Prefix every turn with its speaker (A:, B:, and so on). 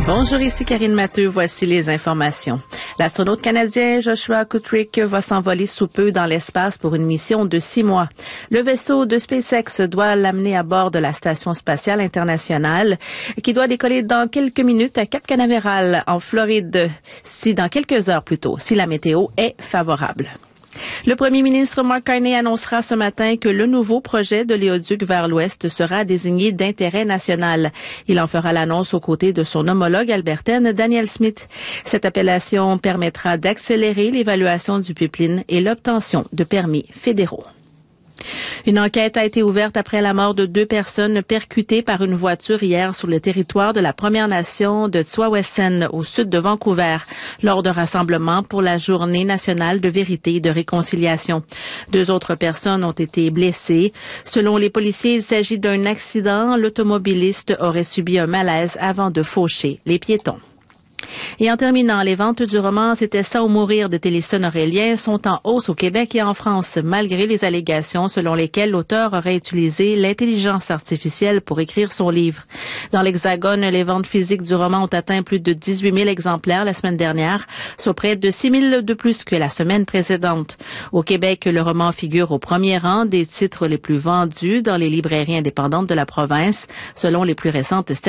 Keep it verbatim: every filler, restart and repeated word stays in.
A: Bonjour, ici Karine Matteux. Voici les informations. L'astronaute canadien Joshua Kutrick va s'envoler sous peu dans l'espace pour une mission de six mois. Le vaisseau de SpaceX doit l'amener à bord de la Station spatiale internationale qui doit décoller dans quelques minutes à Cap Canaveral, en Floride, si dans quelques heures plutôt, si la météo est favorable. Le premier ministre Mark Carney annoncera ce matin que le nouveau projet de l'éoduc vers l'ouest sera désigné d'intérêt national. Il en fera l'annonce aux côtés de son homologue albertaine Danielle Smith. Cette appellation permettra d'accélérer l'évaluation du pipeline et l'obtention de permis fédéraux. Une enquête a été ouverte après la mort de deux personnes percutées par une voiture hier sur le territoire de la Première Nation de Tsawwassen, au sud de Vancouver, lors de rassemblements pour la Journée nationale de vérité et de réconciliation. Deux autres personnes ont été blessées. Selon les policiers, il s'agit d'un accident. L'automobiliste aurait subi un malaise avant de faucher les piétons. Et en terminant, les ventes du roman C'était ça ou mourir de Télésphone Aurélien sont en hausse au Québec et en France, malgré les allégations selon lesquelles l'auteur aurait utilisé l'intelligence artificielle pour écrire son livre. Dans l'Hexagone, les ventes physiques du roman ont atteint plus de dix-huit mille exemplaires la semaine dernière, soit près de six mille de plus que la semaine précédente. Au Québec, le roman figure au premier rang des titres les plus vendus dans les librairies indépendantes de la province, selon les plus récentes statistiques.